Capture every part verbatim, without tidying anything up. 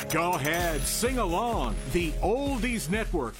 Go ahead, sing along. The Oldies Network.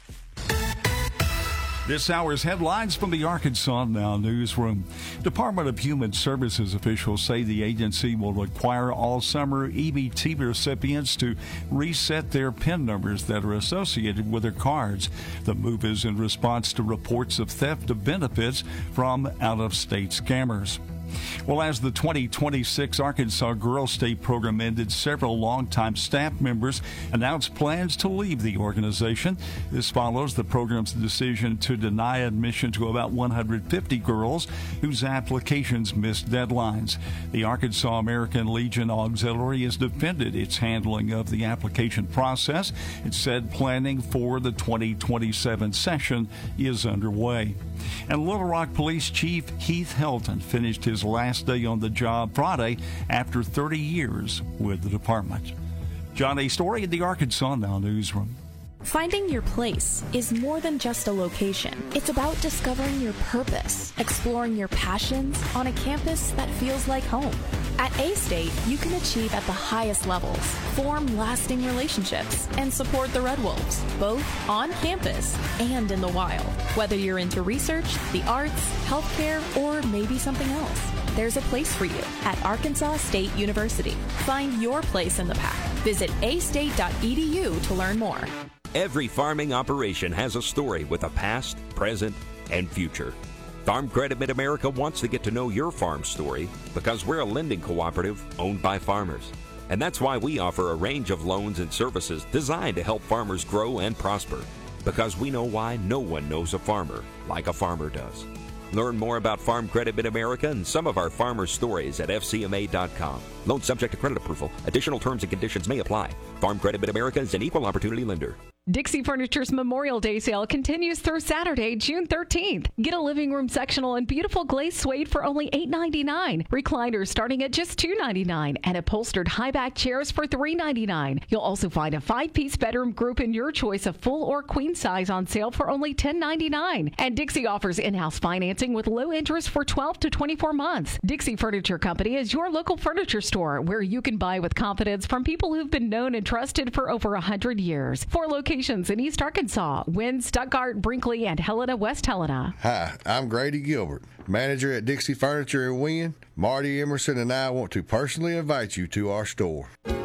This hour's headlines from the Arkansas Now newsroom. Department of Human Services officials say the agency will require all summer E B T recipients to reset their PIN numbers that are associated with their cards. The move is in response to reports of theft of benefits from out-of-state scammers. Well, as the twenty twenty-six Arkansas Girls State program ended, several longtime staff members announced plans to leave the organization. This follows the program's decision to deny admission to about one hundred fifty girls whose applications missed deadlines. The Arkansas American Legion Auxiliary has defended its handling of the application process. It said planning for the twenty twenty-seven session is underway. And Little Rock Police Chief Heath Helton finished his last day on the job Friday after thirty years with the department. John A. Story in the Arkansas Now newsroom. Finding your place is more than just a location. It's about discovering your purpose, exploring your passions on a campus that feels like home. At A-State, you can achieve at the highest levels, form lasting relationships, and support the Red Wolves, both on campus and in the wild. Whether you're into research, the arts, healthcare, or maybe something else, there's a place for you at Arkansas State University. Find your place in the pack. Visit a state dot e d u to learn more. Every farming operation has a story with a past, present, and future. Farm Credit Mid-America wants to get to know your farm story because we're a lending cooperative owned by farmers. And that's why we offer a range of loans and services designed to help farmers grow and prosper. Because we know why no one knows a farmer like a farmer does. Learn more about Farm Credit Mid-America and some of our farmer stories at f c m a dot com. Loan subject to credit approval. Additional terms and conditions may apply. Farm Credit Mid-America is an equal opportunity lender. Dixie Furniture's Memorial Day sale continues through Saturday, June thirteenth. Get a living room sectional in beautiful glazed suede for only eight ninety-nine. Recliners starting at just two ninety-nine, and upholstered high-back chairs for three ninety-nine. You'll also find a five-piece bedroom group in your choice of full or queen size on sale for only ten ninety-nine. And Dixie offers in-house financing with low interest for twelve to twenty-four months. Dixie Furniture Company is your local furniture store where you can buy with confidence from people who've been known and trusted for over one hundred years. For locations in East Arkansas, Wynn, Stuttgart, Brinkley, and Helena, West Helena. Hi, I'm Grady Gilbert, manager at Dixie Furniture in Wynn. Marty Emerson and I want to personally invite you to our store.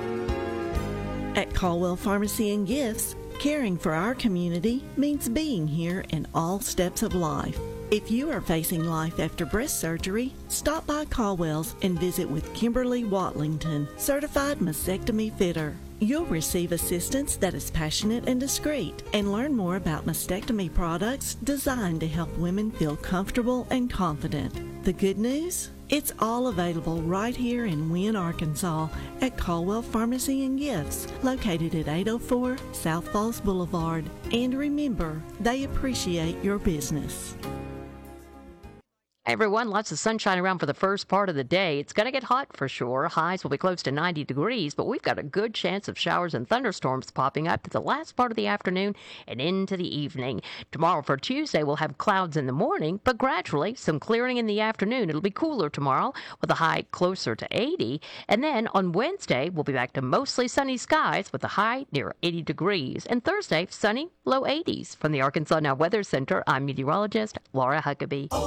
At Caldwell Pharmacy and Gifts, caring for our community means being here in all steps of life. If you are facing life after breast surgery, stop by Caldwell's and visit with Kimberly Watlington, certified mastectomy fitter. You'll receive assistance that is passionate and discreet, and learn more about mastectomy products designed to help women feel comfortable and confident. The good news? It's all available right here in Wynn, Arkansas at Caldwell Pharmacy and Gifts, located at eight oh four South Falls Boulevard. And remember, they appreciate your business. Hey everyone, lots of sunshine around for the first part of the day. It's going to get hot for sure. Highs will be close to ninety degrees, but we've got a good chance of showers and thunderstorms popping up to the last part of the afternoon and into the evening. Tomorrow for Tuesday, we'll have clouds in the morning, but gradually some clearing in the afternoon. It'll be cooler tomorrow with a high closer to eighty. And then on Wednesday, we'll be back to mostly sunny skies with a high near eighty degrees. And Thursday, sunny, low eighties. From the Arkansas Now Weather Center, I'm meteorologist Laura Huckabee.